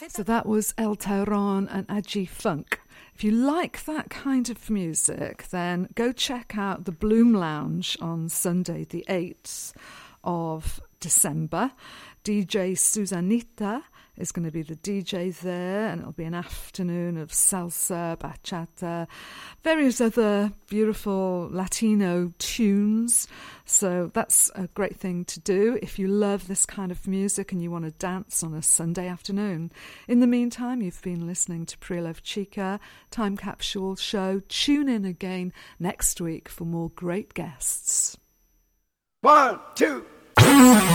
So that was El Tauron and Aji Funk. If you like that kind of music, then go check out the Bloom Lounge on Sunday, the 8th of December. DJ Susanita is going to be the DJ there, and it'll be an afternoon of salsa, bachata, various other beautiful Latino tunes. So that's a great thing to do if you love this kind of music and you want to dance on a Sunday afternoon. In the meantime, you've been listening to Pre-Love Chica Time Capsule Show. Tune in again next week for more great guests. 1, 2